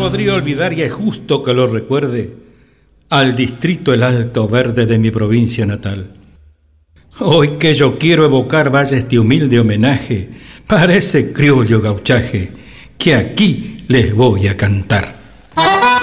podría olvidar, y es justo que lo recuerde, al distrito El Alto Verde de mi provincia natal. Hoy que yo quiero evocar, vaya este humilde homenaje para ese criollo gauchaje que aquí les voy a cantar.